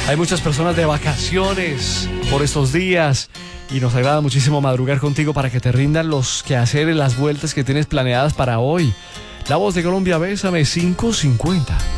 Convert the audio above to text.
Hay muchas personas de vacaciones por estos días y nos agrada muchísimo madrugar contigo para que te rindan los quehaceres, las vueltas que tienes planeadas para hoy. La Voz de Colombia, Bésame 550.